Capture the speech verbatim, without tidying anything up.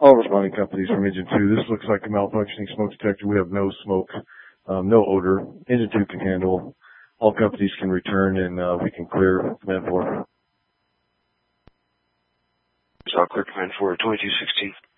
All responding companies from engine two. This looks like a malfunctioning smoke detector. We have no smoke, um, no odor. Engine two can handle. All companies can return, and uh, we can clear Command four. So I'll clear Command four, twenty-two sixteen.